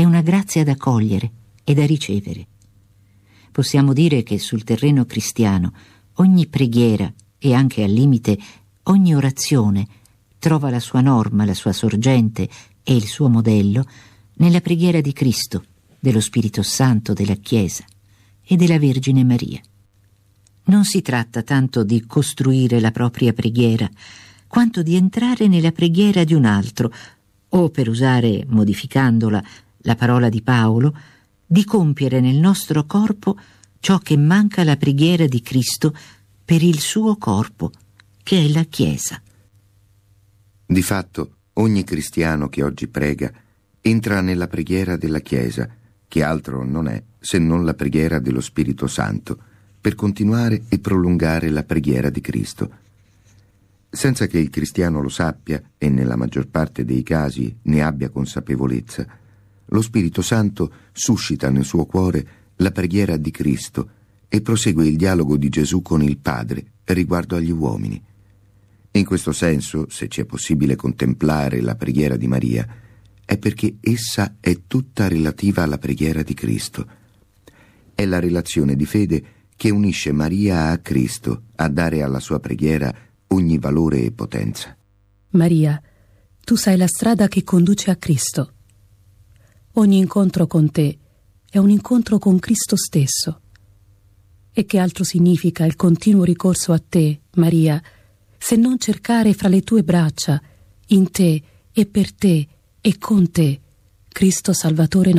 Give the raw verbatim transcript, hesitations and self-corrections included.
è una grazia da cogliere e da ricevere. Possiamo dire che sul terreno cristiano ogni preghiera e anche al limite ogni orazione trova la sua norma, la sua sorgente e il suo modello nella preghiera di Cristo, dello Spirito Santo, della Chiesa e della Vergine Maria. Non si tratta tanto di costruire la propria preghiera, quanto di entrare nella preghiera di un altro, o, per usare, modificandola, la parola di Paolo, di compiere nel nostro corpo ciò che manca alla preghiera di Cristo per il suo corpo, che è la Chiesa. Di fatto, ogni cristiano che oggi prega entra nella preghiera della Chiesa, che altro non è se non la preghiera dello Spirito Santo, per continuare e prolungare la preghiera di Cristo. Senza che il cristiano lo sappia, e nella maggior parte dei casi ne abbia consapevolezza, lo Spirito Santo suscita nel suo cuore la preghiera di Cristo e prosegue il dialogo di Gesù con il Padre riguardo agli uomini. In questo senso, se ci è possibile contemplare la preghiera di Maria, è perché essa è tutta relativa alla preghiera di Cristo. È la relazione di fede che unisce Maria a Cristo a dare alla sua preghiera ogni valore e potenza. Maria, tu sei la strada che conduce a Cristo. Ogni incontro con te è un incontro con Cristo stesso. E che altro significa il continuo ricorso a te, Maria, se non cercare fra le tue braccia, in te e per te e con te, Cristo Salvatore